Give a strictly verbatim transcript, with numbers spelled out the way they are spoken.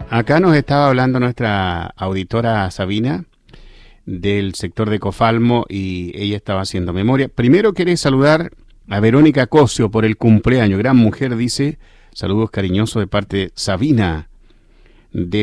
Acá nos estaba hablando nuestra auditora Sabina del sector de Cofalmo y ella estaba haciendo memoria. Primero quiere saludar a Verónica Cosio por el cumpleaños. Gran mujer, dice. Saludos cariñosos de parte de Sabina de